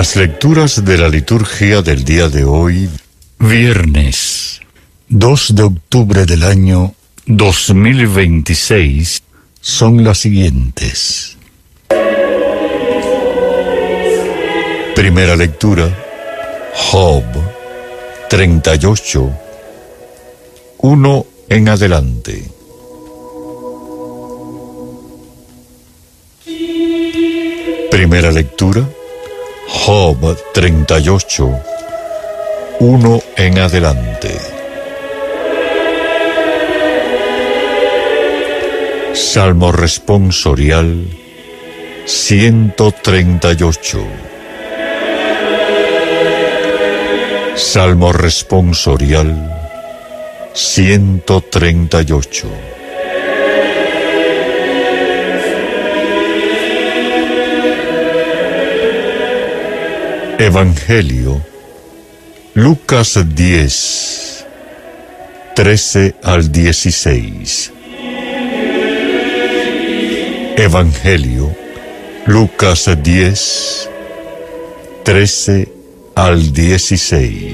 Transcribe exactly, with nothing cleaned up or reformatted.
Las lecturas de la liturgia del día de hoy, viernes dos de octubre del año dos mil veintiséis, son las siguientes. Primera lectura, Job treinta y ocho, uno en adelante. Primera lectura, Job treinta y ocho, uno en adelante. Salmo responsorial ciento treinta y ocho. Salmo responsorial ciento treinta y ocho. Evangelio, Lucas diez, trece al dieciséis. Evangelio, Lucas diez, trece al dieciséis.